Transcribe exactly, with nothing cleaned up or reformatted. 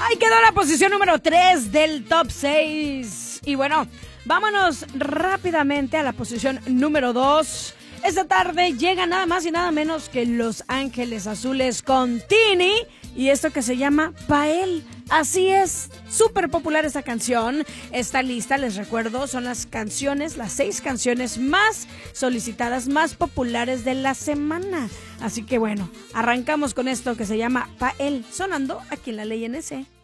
Ahí quedó la posición número tres del top seis. Y bueno, vámonos rápidamente a la posición número dos. Esta tarde llega nada más y nada menos que Los Ángeles Azules con Tini y esto que se llama Pael. Así es, súper popular esta canción. Esta lista, les recuerdo, son las canciones, las seis canciones más solicitadas, más populares de la semana. Así que bueno, arrancamos con esto que se llama Pael, sonando aquí en La Ley N C.